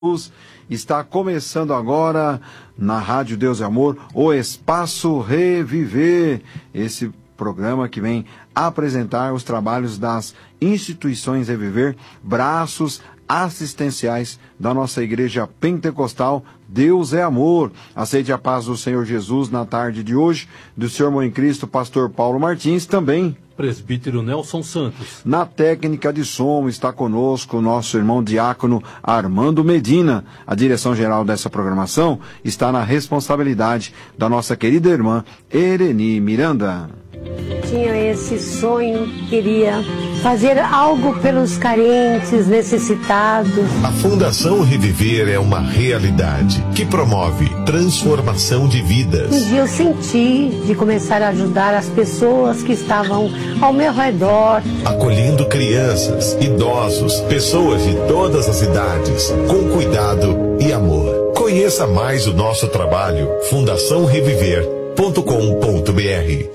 Está começando agora na Rádio Deus e Amor o Espaço Reviver, esse programa que vem apresentar os trabalhos das instituições Reviver, braços assistenciais da nossa igreja pentecostal Deus é Amor. Aceite a paz do Senhor Jesus na tarde de hoje, do seu irmão em Cristo, pastor Paulo Martins, também presbítero Nelson Santos. Na técnica de som está conosco o nosso irmão diácono Armando Medina. A direção geral dessa programação está na responsabilidade da nossa querida irmã Ereni Miranda. Tinha esse sonho, queria fazer algo pelos carentes, necessitados. A Fundação Reviver é uma realidade que promove transformação de vidas. Um dia eu senti de começar a ajudar as pessoas que estavam ao meu redor. Acolhendo crianças, idosos, pessoas de todas as idades, com cuidado e amor. Conheça mais o nosso trabalho, fundaçãoreviver.com.br.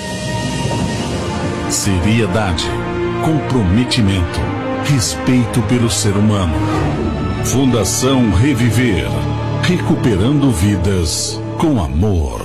Seriedade, comprometimento, respeito pelo ser humano. Fundação Reviver, recuperando vidas com amor.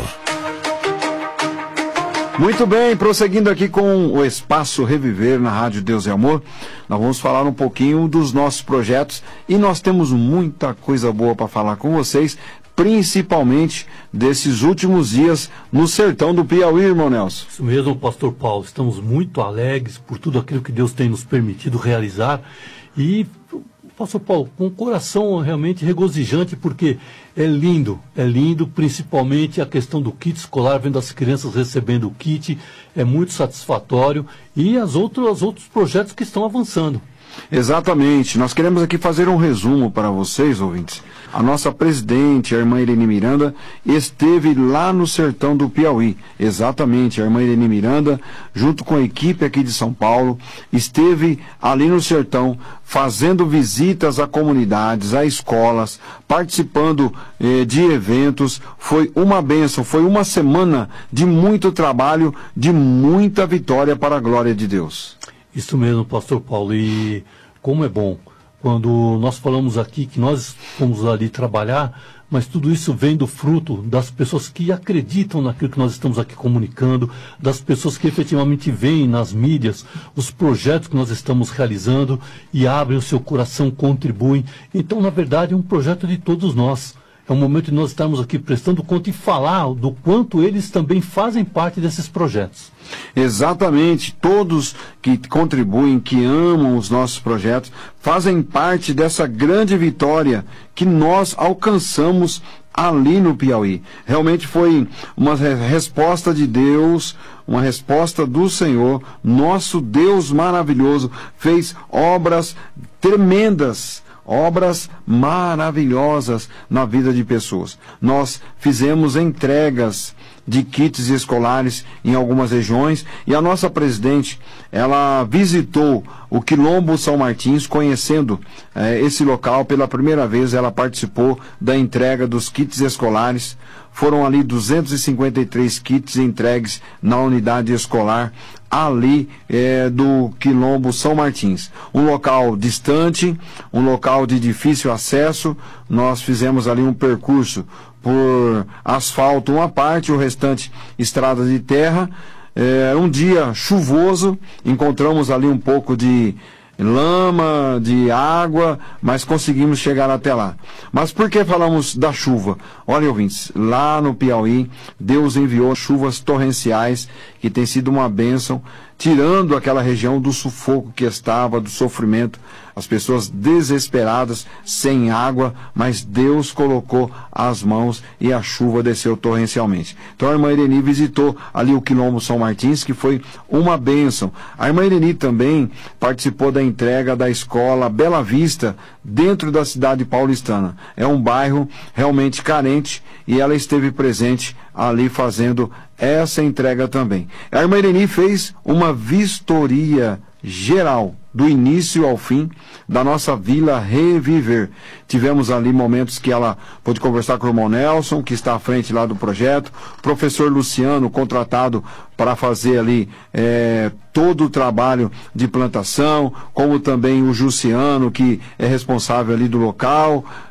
Muito bem, prosseguindo aqui com o Espaço Reviver na Rádio Deus e Amor, nós vamos falar um pouquinho dos nossos projetos e nós temos muita coisa boa para falar com vocês, principalmente desses últimos dias no sertão do Piauí, irmão Nelson. Isso mesmo, pastor Paulo, estamos muito alegres por tudo aquilo que Deus tem nos permitido realizar e, pastor Paulo, com o coração realmente regozijante, porque é lindo, principalmente a questão do kit escolar, vendo as crianças recebendo o kit, é muito satisfatório, e os outros projetos que estão avançando. Exatamente, nós queremos aqui fazer um resumo para vocês, ouvintes. A nossa presidente, a irmã Ereni Miranda, esteve lá no sertão do Piauí. Exatamente, a irmã Ereni Miranda, junto com a equipe aqui de São Paulo, esteve ali no sertão, fazendo visitas a comunidades, a escolas, participando de eventos. Foi uma bênção, foi uma semana de muito trabalho, de muita vitória para a glória de Deus. Isso mesmo, pastor Paulo, e como é bom quando nós falamos aqui que nós fomos ali trabalhar, mas tudo isso vem do fruto das pessoas que acreditam naquilo que nós estamos aqui comunicando, das pessoas que efetivamente veem nas mídias os projetos que nós estamos realizando e abrem o seu coração, contribuem. Então, na verdade, é um projeto de todos nós. É um momento de nós estarmos aqui prestando conta e falar do quanto eles também fazem parte desses projetos. Exatamente, todos que contribuem, que amam os nossos projetos, fazem parte dessa grande vitória que nós alcançamos ali no Piauí. Realmente foi uma resposta de Deus, uma resposta do Senhor. Nosso Deus maravilhoso fez obras tremendas, obras maravilhosas na vida de pessoas. Nós fizemos entregas de kits escolares em algumas regiões e a nossa presidente, ela visitou o Quilombo São Martins, conhecendo esse local pela primeira vez. Ela participou da entrega dos kits escolares. Foram ali 253 kits entregues na unidade escolar ali do Quilombo São Martins. Um local distante, um local de difícil acesso. Nós fizemos ali um percurso por asfalto uma parte, o restante estrada de terra. Um dia chuvoso, encontramos ali um pouco de lama, de água, mas conseguimos chegar até lá. Mas por que falamos da chuva? Olha, ouvintes, lá no Piauí, Deus enviou chuvas torrenciais, que tem sido uma bênção, tirando aquela região do sufoco que estava, do sofrimento, as pessoas desesperadas, sem água, mas Deus colocou as mãos e a chuva desceu torrencialmente. Então a irmã Ereni visitou ali o Quilombo São Martins, que foi uma bênção. A irmã Ereni também participou da entrega da escola Bela Vista, dentro da cidade paulistana. É um bairro realmente carente e ela esteve presente ali fazendo essa entrega também. A irmã Ereni fez uma vistoria geral, do início ao fim, da nossa Vila Reviver. Tivemos ali momentos que ela pôde conversar com o irmão Nelson, que está à frente lá do projeto, professor Luciano, contratado para fazer ali todo o trabalho de plantação, como também o Jussiano, que é responsável ali do local,